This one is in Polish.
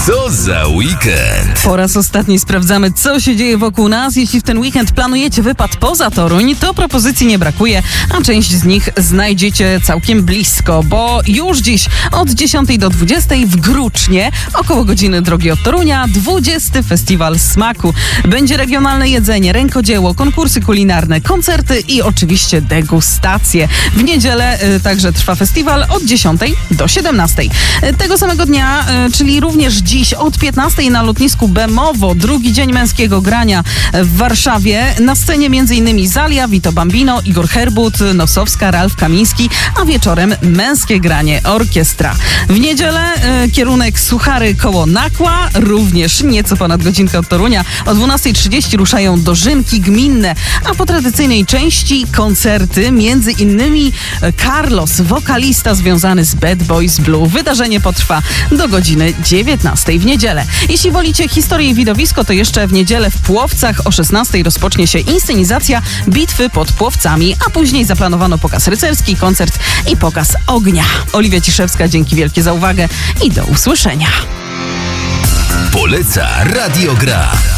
Co za weekend? Po raz ostatni sprawdzamy, co się dzieje wokół nas. Jeśli w ten weekend planujecie wypad poza Toruń, to propozycji nie brakuje, a część z nich znajdziecie całkiem blisko, bo już dziś od 10 do 20 w Grucznie, około godziny drogi od Torunia, 20. Festiwal Smaku. Będzie regionalne jedzenie, rękodzieło, konkursy kulinarne, koncerty i oczywiście degustacje. W niedzielę także trwa festiwal od 10 do 17. Tego samego dnia, czyli również dziś od 15 na lotnisku Bemowo, drugi dzień męskiego grania w Warszawie. Na scenie m.in. Zalia, Vito Bambino, Igor Herbut, Nosowska, Ralf Kamiński, a wieczorem męskie granie orkiestra. W niedzielę kierunek Suchary koło Nakła, również nieco ponad godzinkę od Torunia. O 12:30 ruszają dożynki gminne, a po tradycyjnej części koncerty, między innymi Carlos, wokalista związany z Bad Boys Blue. Wydarzenie potrwa do godziny 19 w niedzielę. Jeśli wolicie historię i widowisko, to jeszcze w niedzielę w Płowcach o 16 rozpocznie się inscenizacja Bitwy pod Płowcami, a później zaplanowano pokaz rycerski, koncert i pokaz ognia. Oliwia Ciszewska, dzięki wielkie za uwagę i do usłyszenia. Poleca Radio Gra.